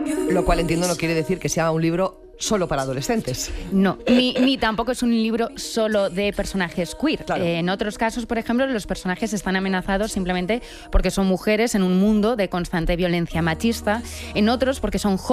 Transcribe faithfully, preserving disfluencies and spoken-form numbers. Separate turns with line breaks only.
Lo cual entiendo no quiere decir que sea un libro solo para adolescentes.
No, ni, ni tampoco es un libro solo de personajes queer.
Claro.
Eh, en otros casos, por ejemplo, los personajes están amenazados simplemente porque son mujeres en un mundo de constante violencia machista. En otros, porque son